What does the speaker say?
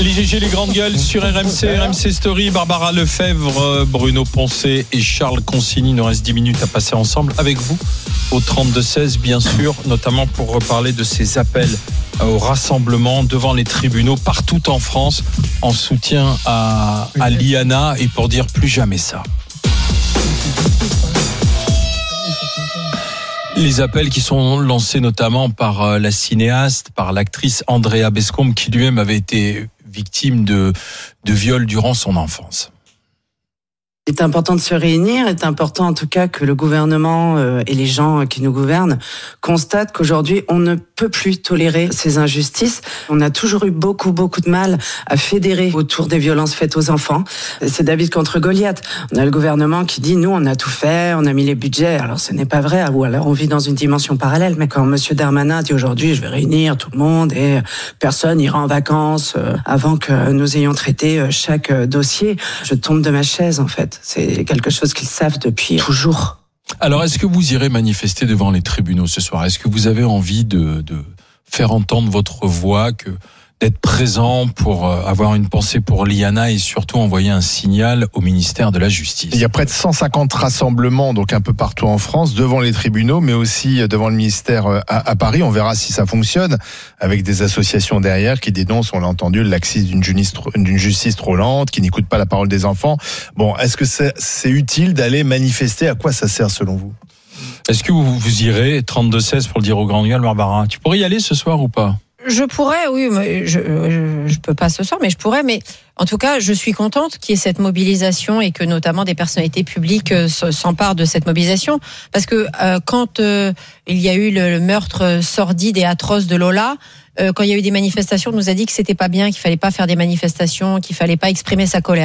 Les GG, les grandes gueules sur RMC Story, Barbara Lefebvre, Bruno Poncet et Charles Consigny. Il nous reste 10 minutes à passer ensemble avec vous au 32-16, bien sûr, notamment pour reparler de ces appels au rassemblement devant les tribunaux partout en France en soutien à Liana et pour dire plus jamais ça. Les appels qui sont lancés notamment par la cinéaste, par l'actrice Andrea Bescombe, qui lui-même avait été victime de viol durant son enfance. Il est important de se réunir, il est important en tout cas que le gouvernement et les gens qui nous gouvernent constatent qu'aujourd'hui on ne peut plus tolérer ces injustices. On a toujours eu beaucoup de mal à fédérer autour des violences faites aux enfants. C'est David contre Goliath. On a le gouvernement qui dit nous on a tout fait, on a mis les budgets. Alors ce n'est pas vrai, ou alors on vit dans une dimension parallèle. Mais quand Monsieur Darmanin dit aujourd'hui je vais réunir tout le monde et personne ira en vacances avant que nous ayons traité chaque dossier, je tombe de ma chaise en fait. C'est quelque chose qu'ils savent depuis toujours. Alors, est-ce que vous irez manifester devant les tribunaux ce soir ? Est-ce que vous avez envie de faire entendre votre voix, d'être présent pour avoir une pensée pour Liana et surtout envoyer un signal au ministère de la Justice ? Il y a près de 150 rassemblements, donc un peu partout en France, devant les tribunaux, mais aussi devant le ministère à Paris. On verra si ça fonctionne, avec des associations derrière qui dénoncent, on l'a entendu, le laxisme d'une justice trop lente, qui n'écoute pas la parole des enfants. Bon, est-ce que c'est utile d'aller manifester ? À quoi ça sert selon vous ? Est-ce que vous irez 32-16 pour le dire aux grandes gueules, Barbara ? Tu pourrais y aller ce soir ou pas ? Je pourrais, oui, mais je peux pas ce soir, mais je pourrais. Mais en tout cas, je suis contente qu'il y ait cette mobilisation et que notamment des personnalités publiques s'emparent de cette mobilisation. Parce que quand il y a eu le meurtre sordide et atroce de Lola, quand il y a eu des manifestations, on nous a dit que c'était pas bien, qu'il fallait pas faire des manifestations, qu'il fallait pas exprimer sa colère.